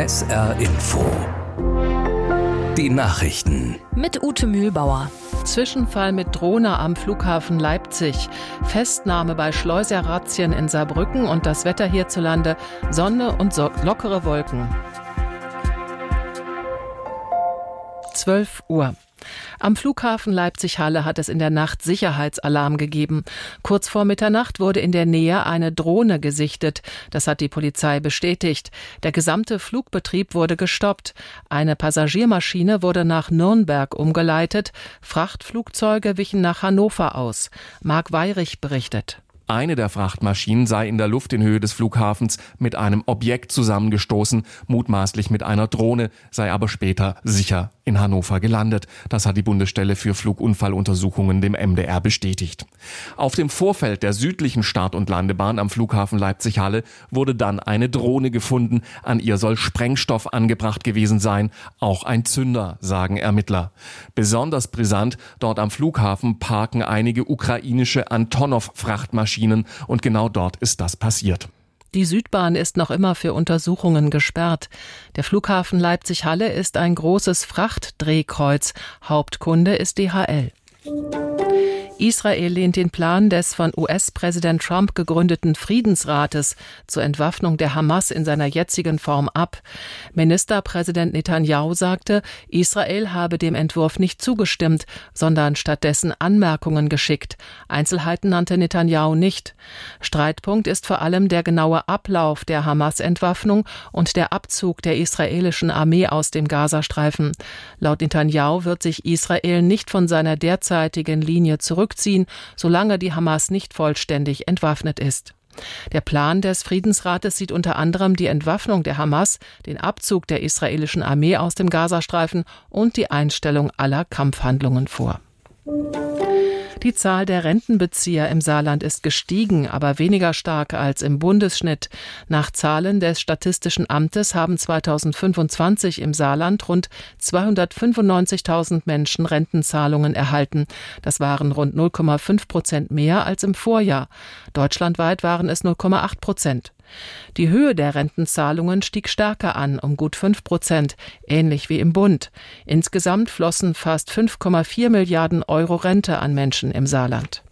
SR Info. Die Nachrichten. Mit Ute Mühlbauer. Zwischenfall mit Drohne am Flughafen Leipzig. Festnahme bei Schleuserrazzien in Saarbrücken und das Wetter hierzulande. Sonne und lockere Wolken. 12 Uhr. Am Flughafen Leipzig-Halle hat es in der Nacht Sicherheitsalarm gegeben. Kurz vor Mitternacht wurde in der Nähe eine Drohne gesichtet. Das hat die Polizei bestätigt. Der gesamte Flugbetrieb wurde gestoppt. Eine Passagiermaschine wurde nach Nürnberg umgeleitet. Frachtflugzeuge wichen nach Hannover aus. Marc Weyrich berichtet. Eine der Frachtmaschinen sei in der Luft in Höhe des Flughafens mit einem Objekt zusammengestoßen, mutmaßlich mit einer Drohne, sei aber später sicher in Hannover gelandet. Das hat die Bundesstelle für Flugunfalluntersuchungen dem MDR bestätigt. Auf dem Vorfeld der südlichen Start- und Landebahn am Flughafen Leipzig-Halle wurde dann eine Drohne gefunden. An ihr soll Sprengstoff angebracht gewesen sein, auch ein Zünder, sagen Ermittler. Besonders brisant, dort am Flughafen parken einige ukrainische Antonov-Frachtmaschinen und genau dort ist das passiert. Die Südbahn ist noch immer für Untersuchungen gesperrt. Der Flughafen Leipzig-Halle ist ein großes Frachtdrehkreuz. Hauptkunde ist DHL. Israel lehnt den Plan des von US-Präsident Trump gegründeten Friedensrates zur Entwaffnung der Hamas in seiner jetzigen Form ab. Ministerpräsident Netanyahu sagte, Israel habe dem Entwurf nicht zugestimmt, sondern stattdessen Anmerkungen geschickt. Einzelheiten nannte Netanyahu nicht. Streitpunkt ist vor allem der genaue Ablauf der Hamas-Entwaffnung und der Abzug der israelischen Armee aus dem Gazastreifen. Laut Netanyahu wird sich Israel nicht von seiner derzeitigen Linie zurückziehen, solange die Hamas nicht vollständig entwaffnet ist. Der Plan des Friedensrates sieht unter anderem die Entwaffnung der Hamas, den Abzug der israelischen Armee aus dem Gazastreifen und die Einstellung aller Kampfhandlungen vor. Die Zahl der Rentenbezieher im Saarland ist gestiegen, aber weniger stark als im Bundesschnitt. Nach Zahlen des Statistischen Amtes haben 2025 im Saarland rund 295.000 Menschen Rentenzahlungen erhalten. Das waren rund 0,5% mehr als im Vorjahr. Deutschlandweit waren es 0,8%. Die Höhe der Rentenzahlungen stieg stärker an, um gut 5%, ähnlich wie im Bund. Insgesamt flossen fast 5,4 Milliarden Euro Rente an Menschen im Saarland.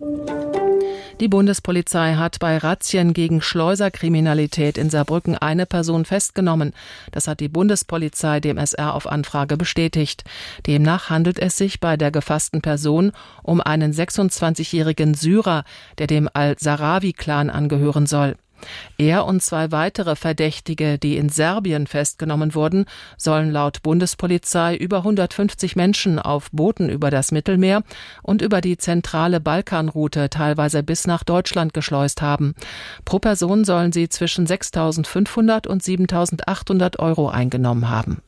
Die Bundespolizei hat bei Razzien gegen Schleuserkriminalität in Saarbrücken eine Person festgenommen. Das hat die Bundespolizei dem SR auf Anfrage bestätigt. Demnach handelt es sich bei der gefassten Person um einen 26-jährigen Syrer, der dem Al-Sarawi-Clan angehören soll. Er und 2 weitere Verdächtige, die in Serbien festgenommen wurden, sollen laut Bundespolizei über 150 Menschen auf Booten über das Mittelmeer und über die zentrale Balkanroute teilweise bis nach Deutschland geschleust haben. Pro Person sollen sie zwischen 6.500 und 7.800 Euro eingenommen haben.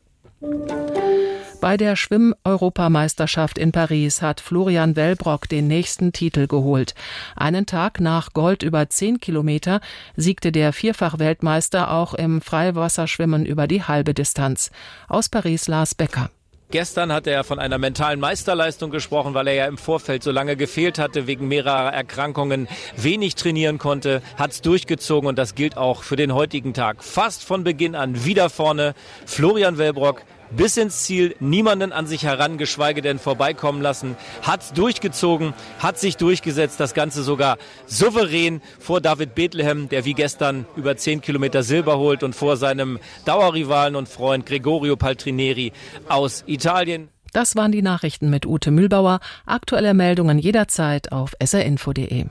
Bei der Schwimm-Europameisterschaft in Paris hat Florian Wellbrock den nächsten Titel geholt. Einen Tag nach Gold über 10 Kilometer siegte der Vierfach-Weltmeister auch im Freiwasserschwimmen über die halbe Distanz. Aus Paris Lars Becker. Gestern hat er von einer mentalen Meisterleistung gesprochen, weil er ja im Vorfeld so lange gefehlt hatte, wegen mehrerer Erkrankungen wenig trainieren konnte, hat es durchgezogen und das gilt auch für den heutigen Tag. Fast von Beginn an wieder vorne Florian Wellbrock. Bis ins Ziel, niemanden an sich heran, geschweige denn vorbeikommen lassen, hat's durchgezogen, hat sich durchgesetzt, das Ganze sogar souverän vor David Bethlehem, der wie gestern über 10 Kilometer Silber holt und vor seinem Dauerrivalen und Freund Gregorio Paltrineri aus Italien. Das waren die Nachrichten mit Ute Mühlbauer. Aktuelle Meldungen jederzeit auf srinfo.de.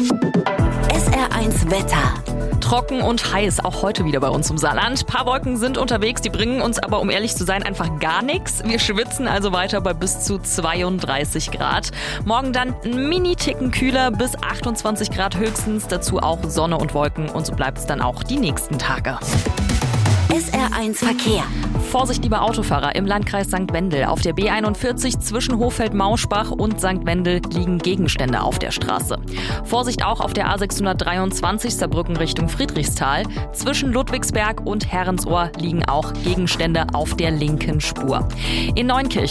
SR1 Wetter. Trocken und heiß, auch heute wieder bei uns im Saarland. Ein paar Wolken sind unterwegs, die bringen uns aber, um ehrlich zu sein, einfach gar nichts. Wir schwitzen also weiter bei bis zu 32 Grad. Morgen dann ein Mini-Ticken kühler, bis 28 Grad höchstens. Dazu auch Sonne und Wolken und so bleibt es dann auch die nächsten Tage. SR1 Verkehr. Vorsicht, liebe Autofahrer, im Landkreis St. Wendel. Auf der B41 zwischen Hochfeld-Mauschbach und St. Wendel liegen Gegenstände auf der Straße. Vorsicht auch auf der A623 Saarbrücken Richtung Friedrichsthal. Zwischen Ludwigsberg und Herrensohr liegen auch Gegenstände auf der linken Spur. In Neunkirchen